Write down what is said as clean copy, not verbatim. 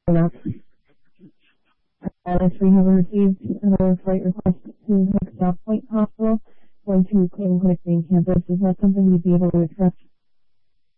enough. If we have received another flight request to South Point Hospital, going to Cleveland Clinic main campus. Is that something you'd be able to accept?